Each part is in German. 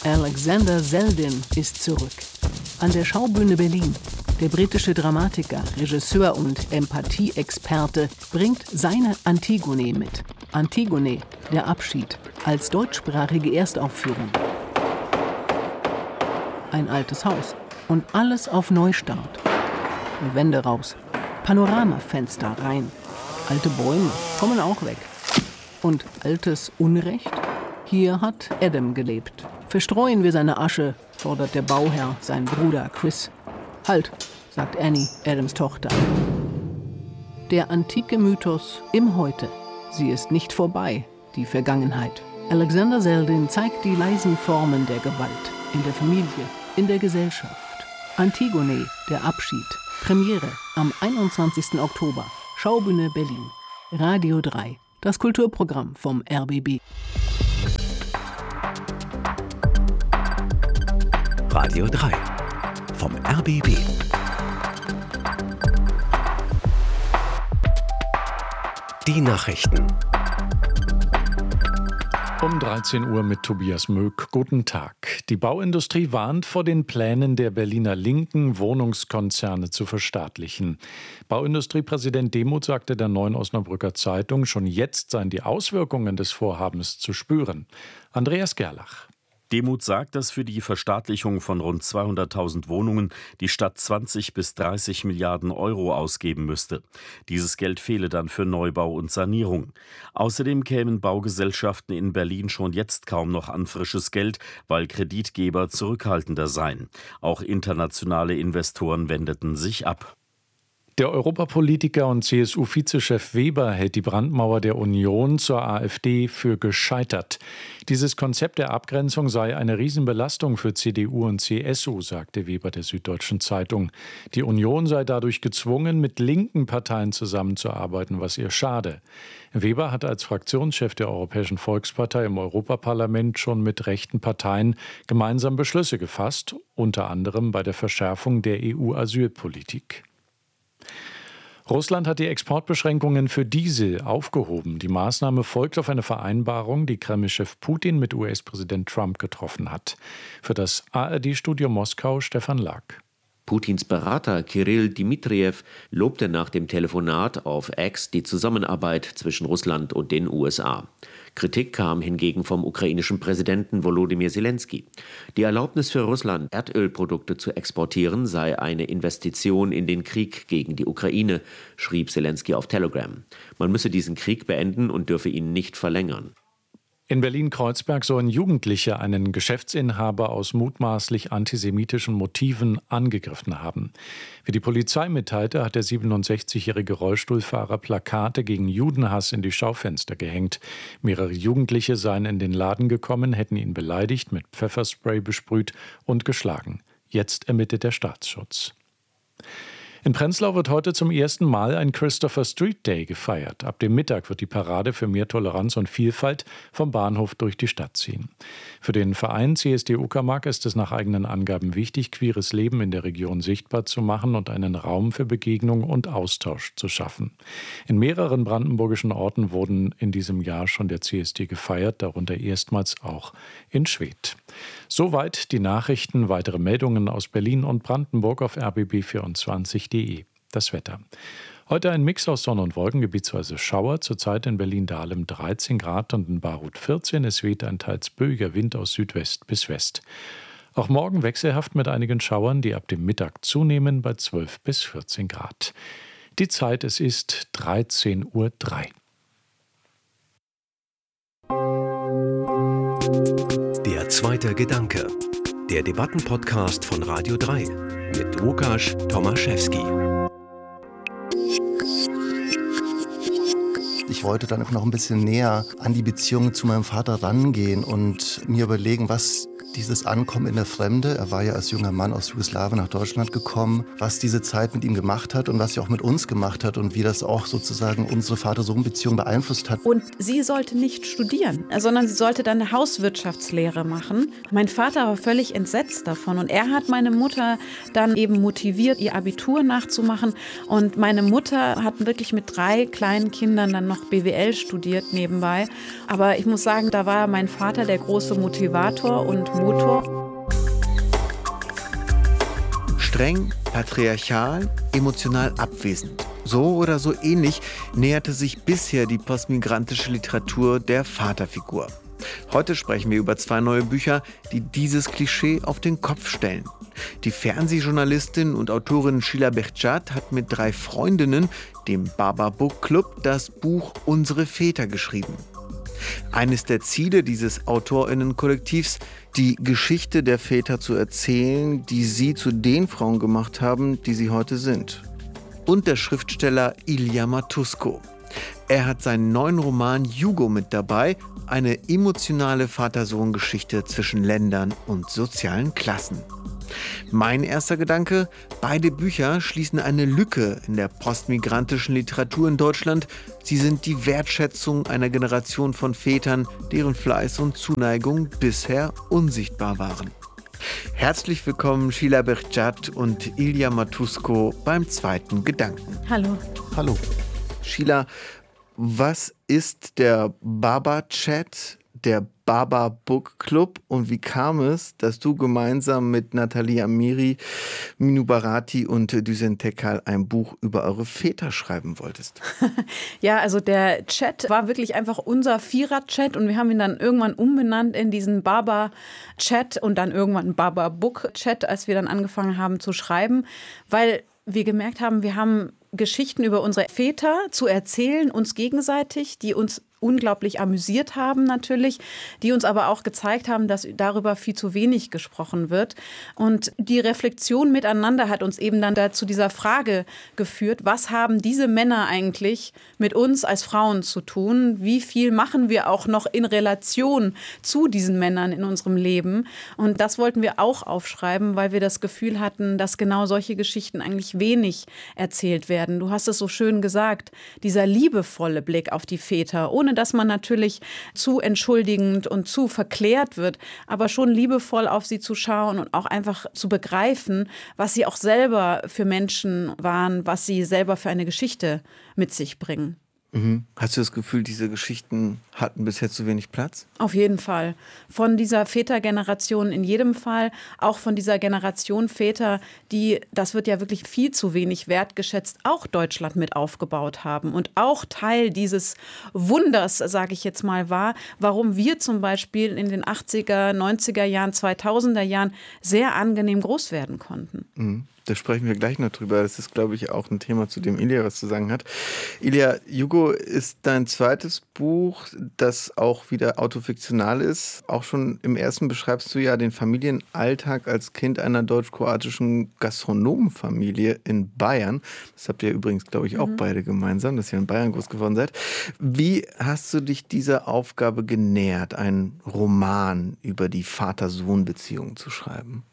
Alexander Selden ist zurück. An der Schaubühne Berlin. Der britische Dramatiker, Regisseur und Empathie-Experte bringt seine Antigone mit. Antigone, der Abschied, als deutschsprachige Erstaufführung. Ein altes Haus und alles auf Neustart. Wände raus, Panoramafenster rein. Alte Bäume kommen auch weg. Und altes Unrecht? Hier hat Adam gelebt. Verstreuen wir seine Asche, fordert der Bauherr seinen Bruder Chris. Halt, sagt Annie, Adams Tochter. Der antike Mythos im Heute. Sie ist nicht vorbei, die Vergangenheit. Alexander Selden zeigt die leisen Formen der Gewalt in der Familie, in der Gesellschaft. Antigone, der Abschied. Premiere am 21. Oktober. Schaubühne Berlin. Radio 3. Das Kulturprogramm vom RBB. Radio 3 vom RBB. Die Nachrichten. Um 13 Uhr mit Tobias Möck. Guten Tag. Die Bauindustrie warnt vor den Plänen der Berliner Linken, Wohnungskonzerne zu verstaatlichen. Bauindustriepräsident Demuth sagte der Neuen Osnabrücker Zeitung, schon jetzt seien die Auswirkungen des Vorhabens zu spüren. Andreas Gerlach. Demuth sagt, dass für die Verstaatlichung von rund 200.000 Wohnungen die Stadt 20 bis 30 Milliarden Euro ausgeben müsste. Dieses Geld fehle dann für Neubau und Sanierung. Außerdem kämen Baugesellschaften in Berlin schon jetzt kaum noch an frisches Geld, weil Kreditgeber zurückhaltender seien. Auch internationale Investoren wendeten sich ab. Der Europapolitiker und CSU-Vizechef Weber hält die Brandmauer der Union zur AfD für gescheitert. Dieses Konzept der Abgrenzung sei eine Riesenbelastung für CDU und CSU, sagte Weber der Süddeutschen Zeitung. Die Union sei dadurch gezwungen, mit linken Parteien zusammenzuarbeiten, was ihr schade. Weber hat als Fraktionschef der Europäischen Volkspartei im Europaparlament schon mit rechten Parteien gemeinsam Beschlüsse gefasst, unter anderem bei der Verschärfung der EU-Asylpolitik. Russland hat die Exportbeschränkungen für Diesel aufgehoben. Die Maßnahme folgt auf eine Vereinbarung, die Kreml-Chef Putin mit US-Präsident Trump getroffen hat. Für das ARD-Studio Moskau Stefan Lack. Putins Berater Kirill Dmitrijew lobte nach dem Telefonat auf X die Zusammenarbeit zwischen Russland und den USA. Kritik kam hingegen vom ukrainischen Präsidenten Volodymyr Zelensky. Die Erlaubnis für Russland, Erdölprodukte zu exportieren, sei eine Investition in den Krieg gegen die Ukraine, schrieb Zelensky auf Telegram. Man müsse diesen Krieg beenden und dürfe ihn nicht verlängern. In Berlin-Kreuzberg sollen Jugendliche einen Geschäftsinhaber aus mutmaßlich antisemitischen Motiven angegriffen haben. Wie die Polizei mitteilte, hat der 67-jährige Rollstuhlfahrer Plakate gegen Judenhass in die Schaufenster gehängt. Mehrere Jugendliche seien in den Laden gekommen, hätten ihn beleidigt, mit Pfefferspray besprüht und geschlagen. Jetzt ermittelt der Staatsschutz. In Prenzlau wird heute zum ersten Mal ein Christopher Street Day gefeiert. Ab dem Mittag wird die Parade für mehr Toleranz und Vielfalt vom Bahnhof durch die Stadt ziehen. Für den Verein CSD Uckermark ist es nach eigenen Angaben wichtig, queeres Leben in der Region sichtbar zu machen und einen Raum für Begegnung und Austausch zu schaffen. In mehreren brandenburgischen Orten wurden in diesem Jahr schon der CSD gefeiert, darunter erstmals auch in Schwedt. Soweit die Nachrichten. Weitere Meldungen aus Berlin und Brandenburg auf rbb24.de. Das Wetter. Heute ein Mix aus Sonne und Wolken, gebietsweise Schauer. Zurzeit in Berlin-Dahlem 13 Grad und in Baruth 14. Es weht ein teils böiger Wind aus Südwest bis West. Auch morgen wechselhaft mit einigen Schauern, die ab dem Mittag zunehmen bei 12 bis 14 Grad. Die Zeit, es ist 13:03 Uhr. Der zweite Gedanke. Der Debattenpodcast von Radio 3 mit Łukasz Tomaszewski. Ich wollte dann auch noch ein bisschen näher an die Beziehung zu meinem Vater rangehen und mir überlegen, was dieses Ankommen in der Fremde, er war ja als junger Mann aus Jugoslawien nach Deutschland gekommen, was diese Zeit mit ihm gemacht hat und was sie auch mit uns gemacht hat und wie das auch sozusagen unsere Vater-Sohn-Beziehung beeinflusst hat. Und sie sollte nicht studieren, sondern sie sollte dann eine Hauswirtschaftslehre machen. Mein Vater war völlig entsetzt davon und er hat meine Mutter dann eben motiviert, ihr Abitur nachzumachen. Und meine Mutter hat wirklich mit 3 kleinen Kindern dann noch BWL studiert nebenbei. Aber ich muss sagen, da war mein Vater der große Motivator und Motor. Streng, patriarchal, emotional abwesend. So oder so ähnlich näherte sich bisher die postmigrantische Literatur der Vaterfigur. Heute sprechen wir über 2 neue Bücher, die dieses Klischee auf den Kopf stellen. Die Fernsehjournalistin und Autorin Sheila Behçet hat mit 3 Freundinnen, dem Baba Book Club, das Buch Unsere Väter geschrieben. Eines der Ziele dieses AutorInnen-Kollektivs, die Geschichte der Väter zu erzählen, die sie zu den Frauen gemacht haben, die sie heute sind. Und der Schriftsteller Ilya Matusko. Er hat seinen neuen Roman Jugo mit dabei, eine emotionale Vater-Sohn-Geschichte zwischen Ländern und sozialen Klassen. Mein erster Gedanke: Beide Bücher schließen eine Lücke in der postmigrantischen Literatur in Deutschland. Sie sind die Wertschätzung einer Generation von Vätern, deren Fleiß und Zuneigung bisher unsichtbar waren. Herzlich willkommen Sheila Behçet und Ilya Matusko beim zweiten Gedanken. Hallo. Hallo. Sheila, was ist der Baba-Chat, der Baba Book Club, und wie kam es, dass du gemeinsam mit Nathalie Amiri, Minu Bharati und Düsen Tekal ein Buch über eure Väter schreiben wolltest? Ja, also der Chat war wirklich einfach unser Vierer-Chat und wir haben ihn dann irgendwann umbenannt in diesen Baba-Chat und dann irgendwann Baba Book Chat, als wir dann angefangen haben zu schreiben, weil wir gemerkt haben, wir haben Geschichten über unsere Väter zu erzählen, uns gegenseitig, die uns unglaublich amüsiert haben natürlich, die uns aber auch gezeigt haben, dass darüber viel zu wenig gesprochen wird. Und die Reflexion miteinander hat uns eben dann dazu dieser Frage geführt, was haben diese Männer eigentlich mit uns als Frauen zu tun? Wie viel machen wir auch noch in Relation zu diesen Männern in unserem Leben? Und das wollten wir auch aufschreiben, weil wir das Gefühl hatten, dass genau solche Geschichten eigentlich wenig erzählt werden. Du hast es so schön gesagt, dieser liebevolle Blick auf die Väter, ohne dass man natürlich zu entschuldigend und zu verklärt wird, aber schon liebevoll auf sie zu schauen und auch einfach zu begreifen, was sie auch selber für Menschen waren, was sie selber für eine Geschichte mit sich bringen. Hast du das Gefühl, diese Geschichten hatten bisher zu wenig Platz? Auf jeden Fall. Von dieser Vätergeneration in jedem Fall, auch von dieser Generation Väter, die, das wird ja wirklich viel zu wenig wertgeschätzt, auch Deutschland mit aufgebaut haben und auch Teil dieses Wunders, sage ich jetzt mal, war, warum wir zum Beispiel in den 80er, 90er Jahren, 2000er Jahren sehr angenehm groß werden konnten. Da sprechen wir gleich noch drüber. Das ist, glaube ich, auch ein Thema, zu dem Ilya was zu sagen hat. Ilya, Jugo ist dein zweites Buch, das auch wieder autofiktional ist. Auch schon im ersten beschreibst du ja den Familienalltag als Kind einer deutsch-kroatischen Gastronomenfamilie in Bayern. Das habt ihr übrigens, glaube ich, auch beide gemeinsam, dass ihr in Bayern groß geworden seid. Wie hast du dich dieser Aufgabe genähert, einen Roman über die Vater-Sohn-Beziehung zu schreiben?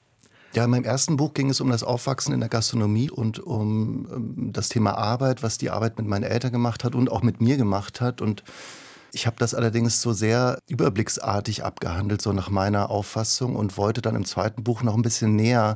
Ja, in meinem ersten Buch ging es um das Aufwachsen in der Gastronomie und um das Thema Arbeit, was die Arbeit mit meinen Eltern gemacht hat und auch mit mir gemacht hat. Und ich habe das allerdings so sehr überblicksartig abgehandelt, so nach meiner Auffassung, und wollte dann im zweiten Buch noch ein bisschen näher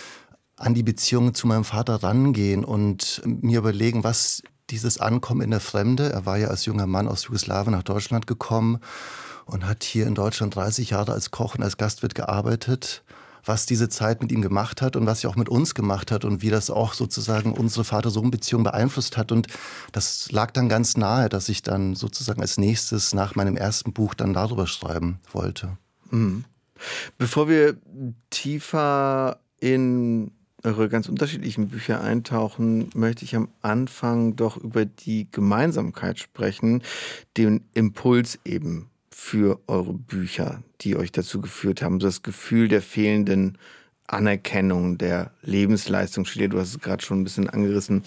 an die Beziehung zu meinem Vater rangehen und mir überlegen, was dieses Ankommen in der Fremde, er war ja als junger Mann aus Jugoslawien nach Deutschland gekommen und hat hier in Deutschland 30 Jahre als Koch und als Gastwirt gearbeitet, was diese Zeit mit ihm gemacht hat und was sie auch mit uns gemacht hat und wie das auch sozusagen unsere Vater-Sohn-Beziehung beeinflusst hat. Und das lag dann ganz nahe, dass ich dann sozusagen als nächstes nach meinem ersten Buch dann darüber schreiben wollte. Bevor wir tiefer in eure ganz unterschiedlichen Bücher eintauchen, möchte ich am Anfang doch über die Gemeinsamkeit sprechen, den Impuls eben für eure Bücher, die euch dazu geführt haben. Das Gefühl der fehlenden Anerkennung, der Lebensleistung, Sheila, du hast es gerade schon ein bisschen angerissen,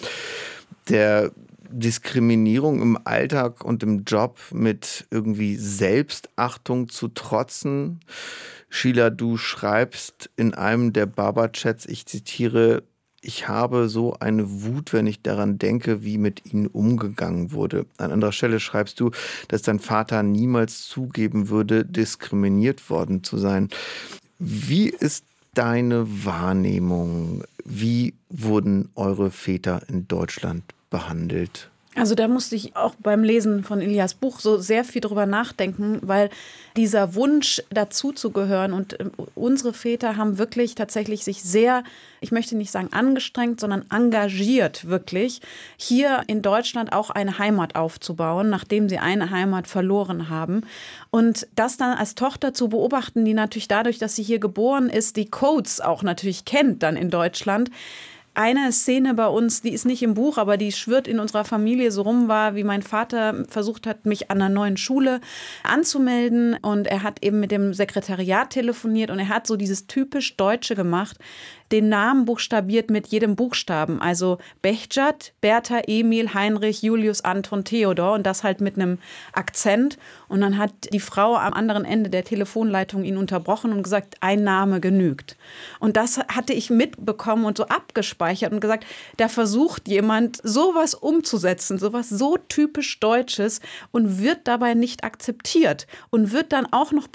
der Diskriminierung im Alltag und im Job mit irgendwie Selbstachtung zu trotzen. Sheila, du schreibst in einem der Baba-Chats, ich zitiere: Ich habe so eine Wut, wenn ich daran denke, wie mit ihnen umgegangen wurde. An anderer Stelle schreibst du, dass dein Vater niemals zugeben würde, diskriminiert worden zu sein. Wie ist deine Wahrnehmung? Wie wurden eure Väter in Deutschland behandelt? Also da musste ich auch beim Lesen von Ilias Buch so sehr viel drüber nachdenken, weil dieser Wunsch dazuzugehören und unsere Väter haben wirklich tatsächlich sich sehr, ich möchte nicht sagen angestrengt, sondern engagiert wirklich, hier in Deutschland auch eine Heimat aufzubauen, nachdem sie eine Heimat verloren haben. Und das dann als Tochter zu beobachten, die natürlich dadurch, dass sie hier geboren ist, die Codes auch natürlich kennt dann in Deutschland. Eine Szene bei uns, die ist nicht im Buch, aber die schwirrt in unserer Familie so rum, war, wie mein Vater versucht hat, mich an einer neuen Schule anzumelden. Und er hat eben mit dem Sekretariat telefoniert und er hat so dieses typisch Deutsche gemacht, den Namen buchstabiert mit jedem Buchstaben. Also Behjat, Bertha, Emil, Heinrich, Julius, Anton, Theodor und das halt mit einem Akzent. Und dann hat die Frau am anderen Ende der Telefonleitung ihn unterbrochen und gesagt, ein Name genügt. Und das hatte ich mitbekommen und so abgespeichert und gesagt, da versucht jemand, sowas umzusetzen, sowas so typisch Deutsches und wird dabei nicht akzeptiert und wird dann auch noch